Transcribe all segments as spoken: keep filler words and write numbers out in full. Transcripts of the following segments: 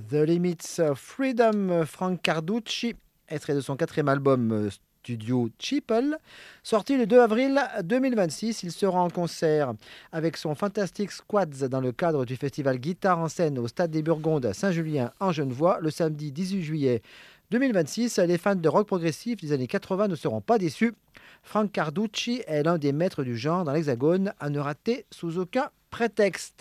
The Limits of Freedom, Frank Carducci, extrait de son quatrième album euh, studio Cheaple. Sorti le deux avril deux mille vingt-six, il sera en concert avec son Fantastic Squads dans le cadre du festival Guitare en scène au Stade des Burgondes à Saint-Julien en Genevois le samedi dix-huit juillet deux mille vingt-six. Les fans de rock progressif des années quatre-vingts ne seront pas déçus. Frank Carducci est l'un des maîtres du genre dans l'Hexagone, à ne rater sous aucun prétexte.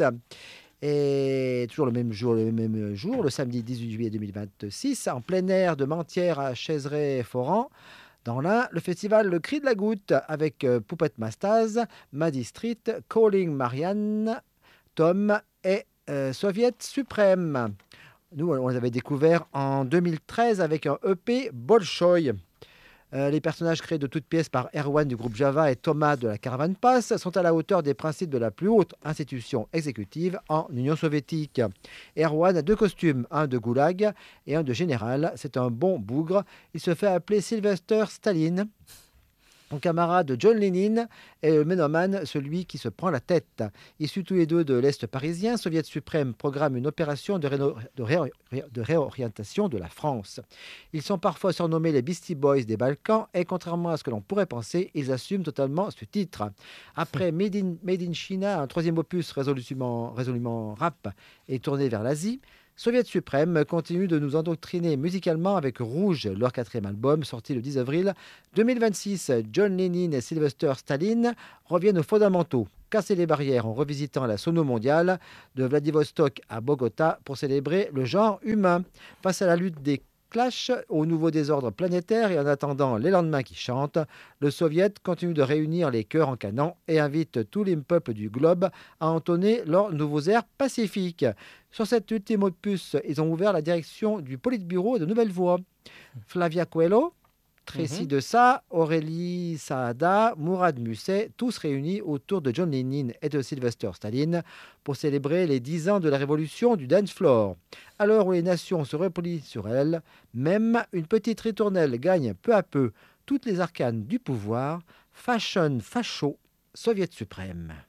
Et toujours le même jour, le même jour, le samedi dix-huit juillet deux mille vingt-six, en plein air de Mentières à Chaiseray-Foran, dans l'Ain, le festival Le Cri de la Goutte avec euh, Puppet Mastaz, Maddy Street, Calling Marianne, Tom et euh, Soviet Suprême. Nous, on les avait découverts en deux mille treize avec un E P Bolshoi. Euh, les personnages créés de toutes pièces par Erwan du groupe Java et Thomas de la Caravane Pass sont à la hauteur des principes de la plus haute institution exécutive en Union soviétique. Erwan a deux costumes, un de goulag et un de général. C'est un bon bougre. Il se fait appeler Sylvester Staline. Son camarade John Lennon est le ménomane, celui qui se prend la tête. Issus tous les deux de l'Est parisien, Soviet suprême programme une opération de, réno- de, ré- de réorientation de la France. Ils sont parfois surnommés les Beastie Boys des Balkans et contrairement à ce que l'on pourrait penser, ils assument totalement ce titre. Après Made in, Made in China, un troisième opus résolument, résolument rap est tourné vers l'Asie. Soviet suprême continue de nous endoctriner musicalement avec Rouge, leur quatrième album, sorti le dix avril deux mille vingt-six. John Lennon et Sylvester Staline reviennent aux fondamentaux, casser les barrières en revisitant la sono mondiale de Vladivostok à Bogota pour célébrer le genre humain. Face à la lutte des Clash au nouveau désordre planétaire et en attendant les lendemains qui chantent, le Soviet continue de réunir les chœurs en canon et invite tous les peuples du globe à entonner leurs nouveaux airs pacifiques. Sur cet ultime opus, ils ont ouvert la direction du Politburo de Nouvelle Voix. Flavia Coelho, Tracy Mhm. Dessat, Aurélie Saada, Mourad Musset, tous réunis autour de John Lennon et de Sylvester Staline pour célébrer les dix ans de la révolution du dance floor. À l'heure où les nations se replient sur elles, même une petite ritournelle gagne peu à peu toutes les arcanes du pouvoir. Fashion facho, Soviet suprême.